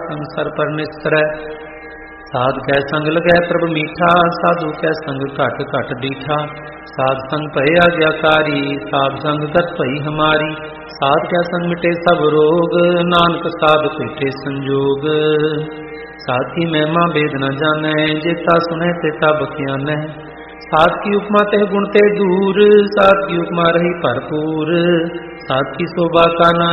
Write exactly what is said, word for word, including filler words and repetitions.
संसार पर निस्तरै। साध कै संग लगै प्रभ मीठा, साधु कै संग घट घट डीठा। साध संग भय आज्ञाकारी, साध संग गत भई हमारी। साध कै संग मिटे सब रोग, नानक साध भेटे संजोग। साध की महिमा भेद न जानै, जेता सुनै तेता बख्यानै। साध की उपमा ते गुण ते दूर, साध की उपमा रही भरपूर। साध की शोभा का ना